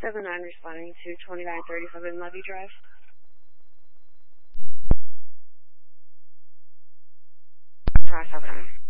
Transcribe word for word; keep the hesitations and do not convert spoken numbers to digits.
seven nine responding to twenty-nine thirty-seven Levy Drive. Five seven nine.